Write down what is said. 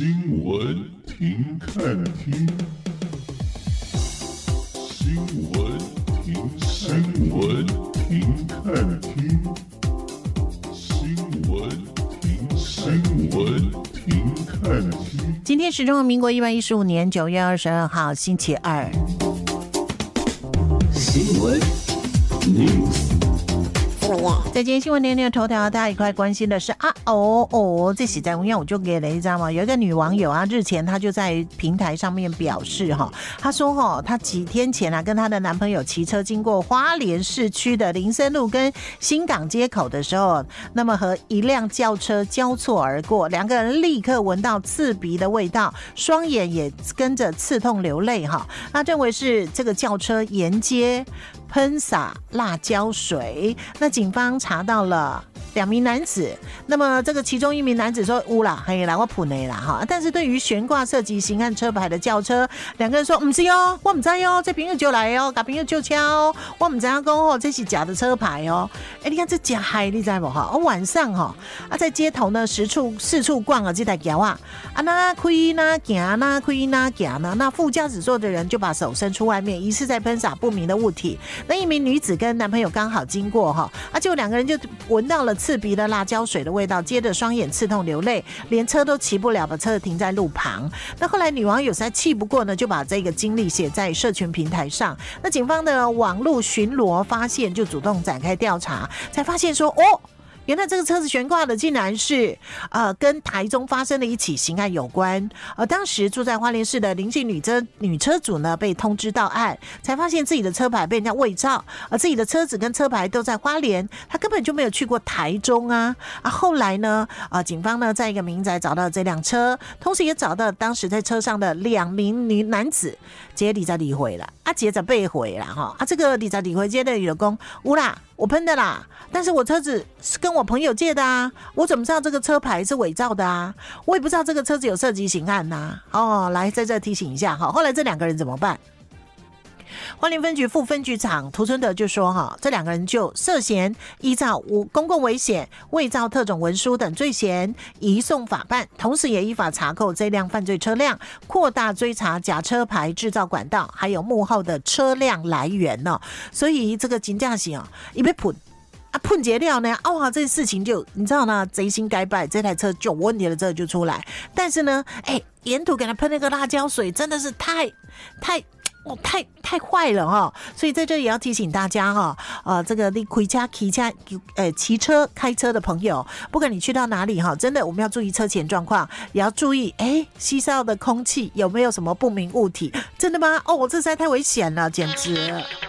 新闻停看听，新闻停看听，新闻停看听。 今天是中华民国115年9月22号星期二。 新闻 news。 在今天新闻联联头条，大家一块关心的是这喜在无恙我就给了一张嘛，有一个女网友啊，日前她就在平台上面表示她说她几天前跟她的男朋友骑车经过花莲市区的林森路跟新港街口的时候，那么和一辆轿车交错而过，两个人立刻闻到刺鼻的味道，双眼也跟着刺痛流泪那认为是这个轿车沿街喷洒辣椒水。那警方查到了2名男子，那么这个其中一名男子说有啦，嘿啦，我喷的啦但是对于悬挂涉及刑案车牌的轿车，两个人说不是哦，我不知哦，这朋友就来哦，把朋友救车哦，我不知道说这是假的车牌哦。你看这假嗨，你知道不晚上在街头呢四处逛这台轿那开那行那开那行呢，那副驾驶座的人就把手伸出外面，疑似在喷洒不明的物体。那一名女子跟男朋友刚好经过结果两个人就闻到了刺鼻的辣椒水的味道，接着双眼刺痛流泪，连车都骑不了，把车停在路旁。那后来女网友实在气不过呢，就把这个经历写在社群平台上。那警方的网络巡逻发现，就主动展开调查，才发现说原来这个车子悬挂的竟然是跟台中发生的一起刑案有关。当时住在花莲市的林姓女车主呢被通知到案，才发现自己的车牌被人家伪造，自己的车子跟车牌都在花莲，他根本就没有去过台中后来呢警方呢在一个民宅找到这辆车，同时也找到当时在车上的2名男子，接着离回了接着被回了这个离回接的有讲有啦，我喷的啦，但是我车子是跟我朋友借的我怎么知道这个车牌是伪造的我也不知道这个车子有涉及刑案来在这提醒一下后来这2个人怎么办？花莲分局副分局长涂春德就说这2个人就涉嫌依照公共危险、伪造特种文书等罪嫌移送法办，同时也依法查扣这辆犯罪车辆，扩大追查假车牌制造管道，还有幕后的车辆来源所以这个真的是一被喷结掉呢这事情就你知道呢，贼心该败，这台车就有问题了，这就出来。但是呢沿途给他喷那个辣椒水真的是太坏了所以在这里也要提醒大家这个你骑车开车的朋友，不管你去到哪里真的我们要注意车前状况，也要注意吸收的空气有没有什么不明物体。真的吗？这实在太危险了，简直。